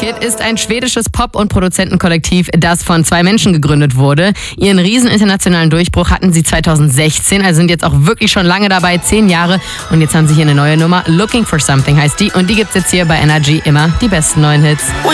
Kid ist ein schwedisches Pop- und Produzentenkollektiv, das von 2 Menschen gegründet wurde. Ihren riesen internationalen Durchbruch hatten sie 2016, also sind jetzt auch wirklich schon lange dabei, 10 Jahre. Und jetzt haben sie hier eine neue Nummer, Looking for Something heißt die. Und die gibt's jetzt hier bei Energy immer die besten neuen Hits.